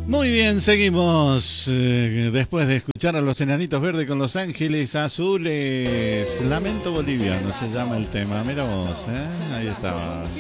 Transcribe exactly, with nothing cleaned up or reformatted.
Muy bien, seguimos. Eh, después de escuchar a los Enanitos Verdes con Los Ángeles Azules. Lamento Boliviano se llama el tema. Mira vos, ¿eh? Ahí estaba.